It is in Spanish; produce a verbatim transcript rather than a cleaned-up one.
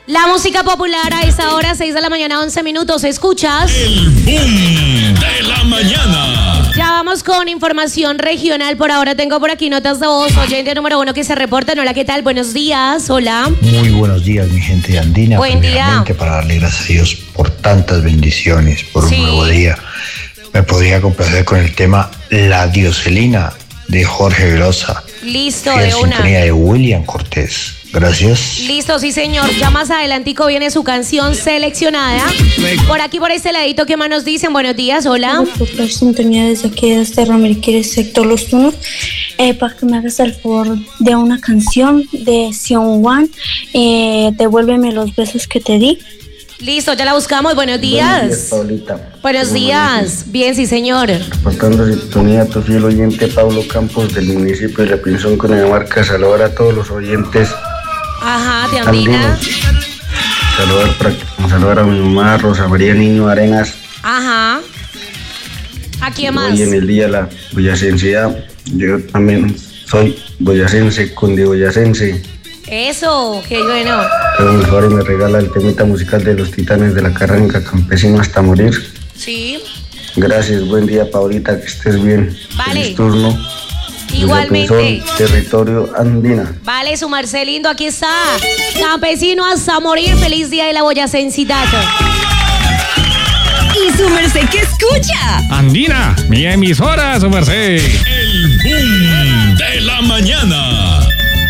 La música popular a esa hora, seis de la mañana, once minutos. ¿Escuchas? El boom de la mañana. Ya vamos con información regional. Por ahora tengo por aquí notas de voz. Oyente número uno que se reporta. Hola, ¿qué tal? Buenos días. Hola. Muy buenos días, mi gente de Andina. Buen día. Para darle gracias a Dios por tantas bendiciones, por Sí. un nuevo día. Me podría complacer con el tema La Dioselina de Jorge Velosa. Listo, Y la de una. sintonía de William Cortés. Gracias. Listo, sí señor. Ya más adelantico viene su canción seleccionada. Por aquí, por este ladito, ¿qué más nos dicen? Buenos días, hola. Por la sintonía desde aquí, desde Ramírez, sector Los Tunos, eh, para que me hagas el favor de una canción de Sion One, eh, Devuélveme los besos que te di. Listo, ya la buscamos. Buenos días. Buenos días, Paulita. Buenos días. Bien, sí señor. Reportando sintonía a tu fiel oyente Pablo Campos del municipio de La Pinzón, Cundinamarca. Saludar a todos los oyentes Ajá, de Andina. andinos. Saludar, pra- saludar a mi mamá Rosa María Niño Arenas. Ajá. ¿A quién más? Hoy en el día de la boyacensidad. Yo también soy boyacense, cundiboyacense. Eso, qué bueno. Pero mi favor me regala el temita musical de los Titanes de la Carranca, Campesino hasta morir. Sí, Gracias, buen día, Paulita, que estés bien. Vale. Feliz turno. igualmente. Pinzón, territorio andina. Vale, su Marcelindo, aquí está. Campesino hasta morir. Feliz día de la boyacensidad. ¿Y su merced qué escucha? Andina, mi emisora, su merced. El boom de la mañana.